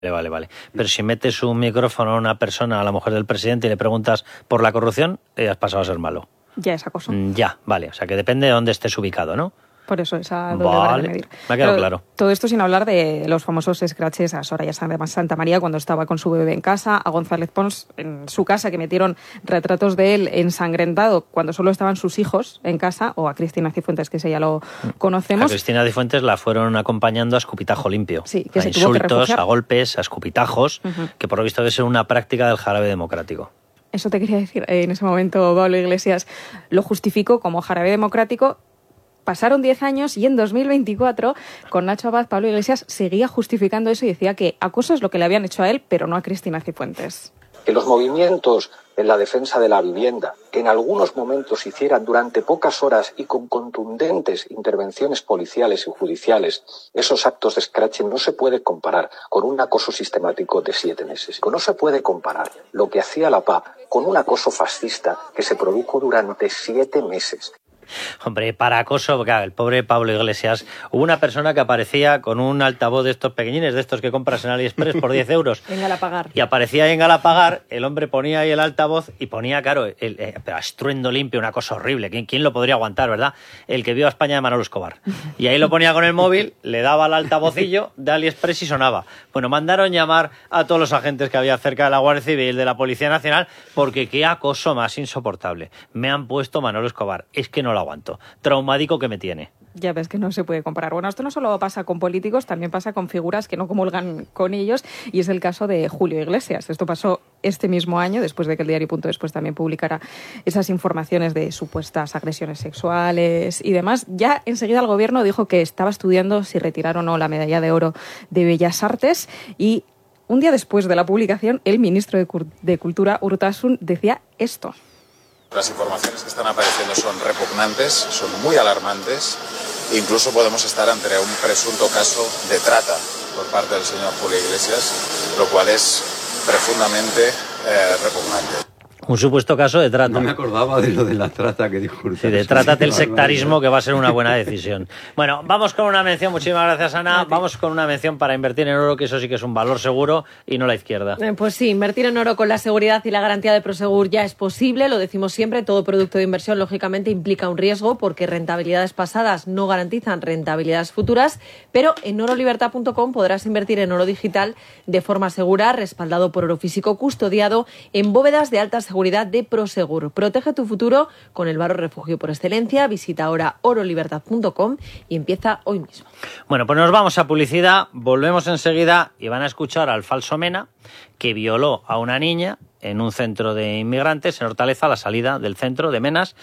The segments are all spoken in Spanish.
Vale. Pero si metes un micrófono a una persona, a la mujer del presidente, y le preguntas por la corrupción, has pasado a ser malo. Ya es acoso. Ya, vale. O sea, que depende de dónde estés ubicado, ¿no? Por eso esa doble vara de medir. Me ha quedado claro. Todo esto sin hablar de los famosos scratches a Soraya Santa María cuando estaba con su bebé en casa, a González Pons en su casa, que metieron retratos de él ensangrentado cuando solo estaban sus hijos en casa, o a Cristina Cifuentes, que ese ya lo conocemos. A Cristina Cifuentes la fueron acompañando a escupitajo limpio. Sí, que a se tuvo que insultos, refugiar. a golpes, a escupitajos, que por lo visto debe ser una práctica del jarabe democrático. Eso te quería decir. En ese momento Pablo Iglesias lo justificó como jarabe democrático. Pasaron 10 años y en 2024, con Nacho Abad, Pablo Iglesias seguía justificando eso y decía que acoso es lo que le habían hecho a él, pero no a Cristina Cifuentes. Que los movimientos en la defensa de la vivienda, que en algunos momentos se hicieran durante pocas horas y con contundentes intervenciones policiales y judiciales, esos actos de scratching no se puede comparar con un acoso sistemático de 7 meses. No se puede comparar lo que hacía la PA con un acoso fascista que se produjo durante 7 meses. Hombre, para acoso, claro, el pobre Pablo Iglesias, hubo una persona que aparecía con un altavoz de estos pequeñines, de estos que compras en AliExpress por 10 euros. En Galapagar. Y aparecía ahí en Galapagar, el hombre ponía ahí el altavoz y ponía, claro, pero a estruendo limpio, una cosa horrible. ¿Quién lo podría aguantar, verdad? El que vio a España de Manolo Escobar. Y ahí lo ponía con el móvil, le daba al altavocillo de AliExpress y sonaba. Bueno, mandaron llamar a todos los agentes que había cerca de la Guardia Civil, de la Policía Nacional, porque qué acoso más insoportable. Me han puesto Manolo Escobar. Es que no lo aguanto. Traumático que me tiene. Ya ves que no se puede comparar. Bueno, esto no solo pasa con políticos, también pasa con figuras que no comulgan con ellos, y es el caso de Julio Iglesias. Esto pasó este mismo año, después de que el diario.es también publicara esas informaciones de supuestas agresiones sexuales y demás. Ya enseguida el gobierno dijo que estaba estudiando si retirar o no la medalla de oro de Bellas Artes, y un día después de la publicación, el ministro de Cultura, Urtasun, decía esto. Las informaciones que están apareciendo son repugnantes, son muy alarmantes. Incluso podemos estar ante un presunto caso de trata por parte del señor Julio Iglesias, lo cual es profundamente repugnante. Un supuesto caso de trata. No me acordaba de lo de la trata que dijo. Sí, de trátate el sectarismo, que va a ser una buena decisión. Bueno, vamos con una mención, muchísimas gracias, Ana. Vamos con una mención para invertir en oro, que eso sí que es un valor seguro y no la izquierda. Pues sí, invertir en oro con la seguridad y la garantía de Prosegur ya es posible, lo decimos siempre. Todo producto de inversión, lógicamente, implica un riesgo porque rentabilidades pasadas no garantizan rentabilidades futuras, pero en orolibertad.com podrás invertir en oro digital de forma segura, respaldado por oro físico custodiado en bóvedas de alta seguridad de Prosegur. Protege tu futuro con el barro refugio por excelencia. Visita ahora orolibertad.com y empieza hoy mismo. Bueno, pues nos vamos a publicidad, volvemos enseguida y van a escuchar al falso Mena, que violó a una niña en un centro de inmigrantes en Hortaleza, a la salida del centro de Menas,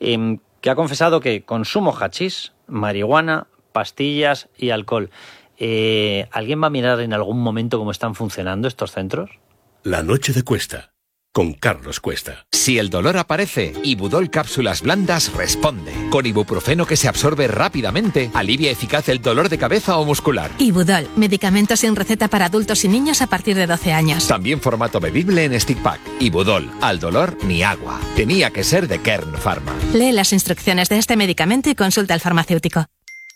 que ha confesado que consumo hachís, marihuana, pastillas y alcohol. ¿Alguien va a mirar en algún momento cómo están funcionando estos centros? La noche de Cuesta, con Carlos Cuesta. Si el dolor aparece, Ibudol Cápsulas Blandas responde. Con ibuprofeno que se absorbe rápidamente, alivia eficaz el dolor de cabeza o muscular. Ibudol, medicamento sin receta para adultos y niños a partir de 12 años. También formato bebible en stick pack. Ibudol, al dolor ni agua. Tenía que ser de Kern Pharma. Lee las instrucciones de este medicamento y consulta al farmacéutico.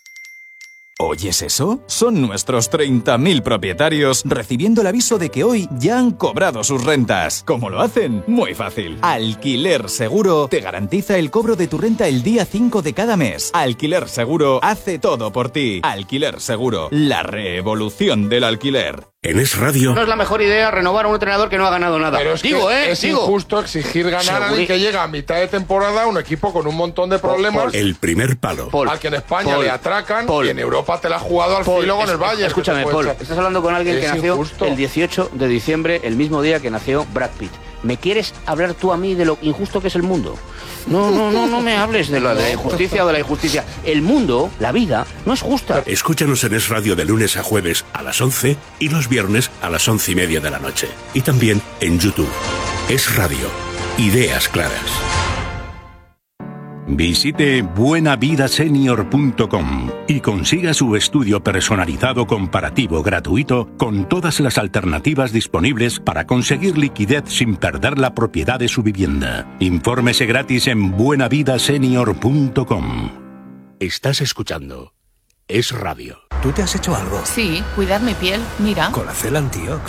¿Oyes eso? Son nuestros 30.000 propietarios recibiendo el aviso de que hoy ya han cobrado sus rentas. ¿Cómo lo hacen? Muy fácil. Alquiler Seguro te garantiza el cobro de tu renta el día 5 de cada mes. Alquiler Seguro hace todo por ti. Alquiler Seguro, la revolución del alquiler. En Es Radio. No es la mejor idea renovar a un entrenador que no ha ganado nada. Pero es es injusto exigir ganar a alguien que llega a mitad de temporada a un equipo con un montón de problemas. El primer palo. Al que en España le atracan y en Europa te la has jugado al filo con el Bayern. Escúchame, Paul, estás hablando con alguien que nació el 18 de diciembre, el mismo día que nació Brad Pitt. ¿Me quieres hablar tú a mí de lo injusto que es el mundo? No me hables de la injusticia o de la injusticia. El mundo, la vida, no es justa. Escúchanos en Es Radio de lunes a jueves a las 11 y los viernes a las 11:30 de la noche. Y también en YouTube. Es Radio. Ideas claras. Visite buenavidasenior.com y consiga su estudio personalizado comparativo gratuito con todas las alternativas disponibles para conseguir liquidez sin perder la propiedad de su vivienda. Infórmese gratis en buenavidasenior.com. Estás escuchando Es Radio. ¿Tú te has hecho algo? Sí, cuidar mi piel. Mira. Colacel Antiox.